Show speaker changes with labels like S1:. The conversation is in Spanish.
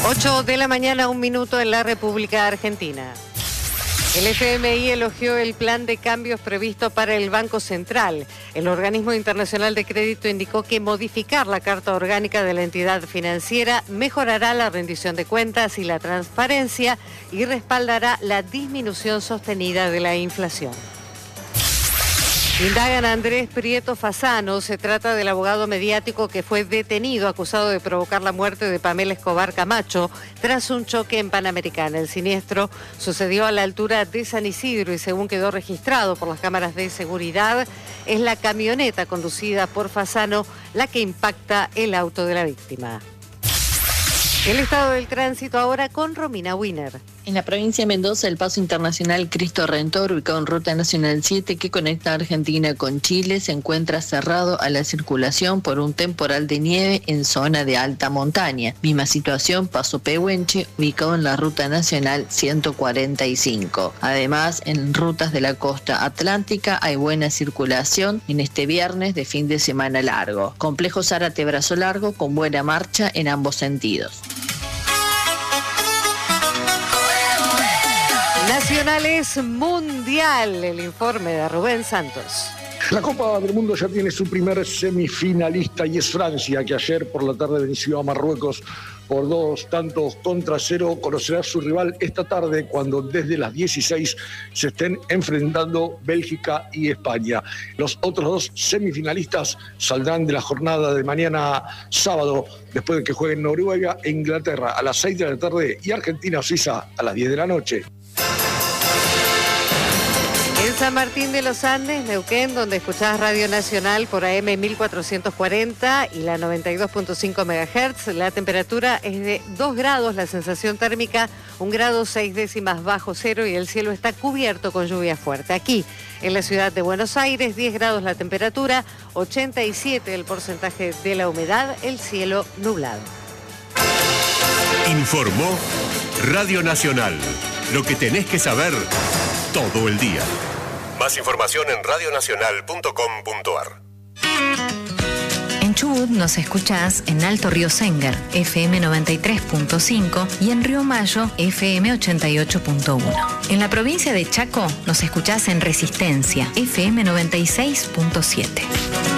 S1: 8 de la mañana, 1 minuto en la República Argentina. El FMI elogió el plan de cambios previsto para el Banco Central. El organismo internacional de crédito indicó que modificar la carta orgánica de la entidad financiera mejorará la rendición de cuentas y la transparencia y respaldará la disminución sostenida de la inflación. Indagan a Andrés Prieto Fasano. Se trata del abogado mediático que fue detenido acusado de provocar la muerte de Pamela Escobar Camacho tras un choque en Panamericana. El siniestro sucedió a la altura de San Isidro y, según quedó registrado por las cámaras de seguridad, es la camioneta conducida por Fasano la que impacta el auto de la víctima. El estado del tránsito ahora con Romina Wiener.
S2: En la provincia de Mendoza, el paso internacional Cristo Redentor, ubicado en Ruta Nacional 7, que conecta Argentina con Chile, se encuentra cerrado a la circulación por un temporal de nieve en zona de alta montaña. Misma situación, Paso Pehuenche, ubicado en la Ruta Nacional 145. Además, en rutas de la costa atlántica hay buena circulación en este viernes de fin de semana largo. Complejo Zárate Brazo Largo con buena marcha en ambos sentidos.
S1: Nacionales Mundial, el informe de Rubén Santos.
S3: La Copa del Mundo ya tiene su primer semifinalista y es Francia, que ayer por la tarde venció a Marruecos por 2-0. Conocerá su rival esta tarde cuando desde las 16 se estén enfrentando Bélgica y España. Los otros dos semifinalistas saldrán de la jornada de mañana sábado, después de que jueguen Noruega e Inglaterra a las 6 de la tarde y Argentina o Suiza a las 10 de la noche.
S1: En San Martín de los Andes, Neuquén, donde escuchás Radio Nacional por AM 1440 y la 92.5 MHz, la temperatura es de 2 grados, la sensación térmica 1 grado 6 décimas bajo cero y el cielo está cubierto con lluvia fuerte. Aquí, en la ciudad de Buenos Aires, 10 grados la temperatura, 87 el porcentaje de la humedad, el cielo nublado.
S4: Informó Radio Nacional. Lo que tenés que saber todo el día. Más información en radionacional.com.ar.
S5: En Chubut nos escuchás en Alto Río Sénger, FM 93.5 y en Río Mayo, FM 88.1. En la provincia de Chaco nos escuchás en Resistencia, FM 96.7.